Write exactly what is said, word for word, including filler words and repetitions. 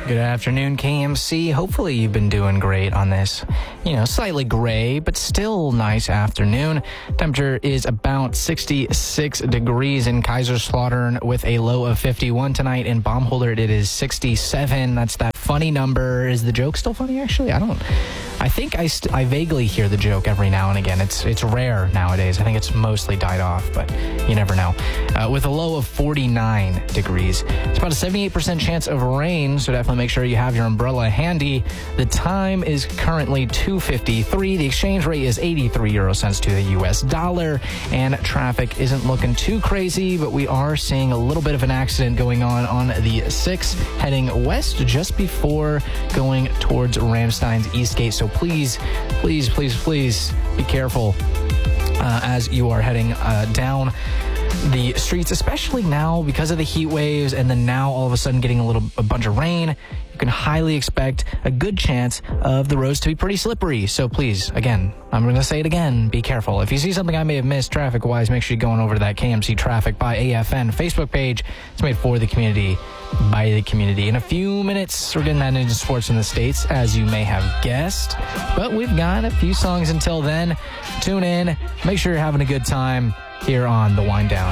Good afternoon, K M C. Hopefully you've been doing great on this, you know, slightly gray, but still nice afternoon. Temperature is about sixty-six degrees in Kaiserslautern with a low of fifty-one tonight. In Baumholder, it is sixty-seven. That's that funny number. Is the joke still funny, actually? I don't... I think I, st- I vaguely hear the joke every now and again. It's it's rare nowadays. I think it's mostly died off, but you never know. Uh, with a low of forty-nine degrees. It's about a seventy-eight percent chance of rain, so definitely make sure you have your umbrella handy. The time is currently two fifty-three. The exchange rate is eighty-three euro cents to the U S dollar, and traffic isn't looking too crazy, but we are seeing a little bit of an accident going on on the six heading west just before going towards Ramstein's Eastgate. So please, please, please, please be careful uh, as you are heading uh, down the streets, especially now because of the heat waves, and then now all of a sudden getting a little a bunch of rain. You can highly expect a good chance of the roads to be pretty slippery. So please, again, I'm going to say it again, be careful. If you see something I may have missed traffic-wise, make sure you're going over to that K M C Traffic by A F N Facebook page. It's made for the community, by the community. In a few minutes, we're getting that into sports in the States, as you may have guessed. But we've got a few songs until then. Tune in. Make sure you're having a good time here on The Wind Down.